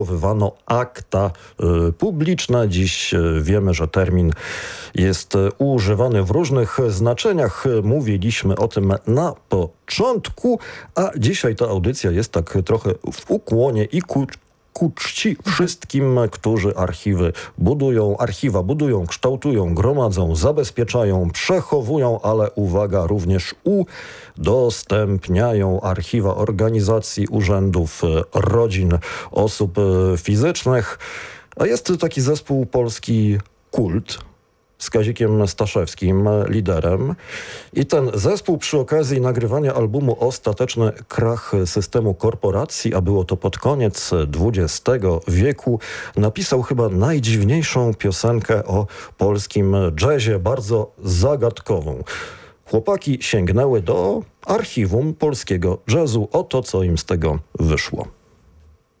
Przechowywano akta publiczne. Dziś wiemy, że termin jest używany w różnych znaczeniach. Mówiliśmy o tym na początku, a dzisiaj ta audycja jest tak trochę w ukłonie i ku czci wszystkim, którzy archiwa budują, kształtują, gromadzą, zabezpieczają, przechowują, ale uwaga, również udostępniają archiwa organizacji, urzędów, rodzin, osób fizycznych. A jest taki zespół Polski Kult z Kazikiem Staszewskim liderem. I ten zespół przy okazji nagrywania albumu Ostateczny krach systemu korporacji, a było to pod koniec XX wieku, napisał chyba najdziwniejszą piosenkę o polskim jazzie, bardzo zagadkową. Chłopaki sięgnęły do archiwum polskiego jazzu. Oto co im z tego wyszło.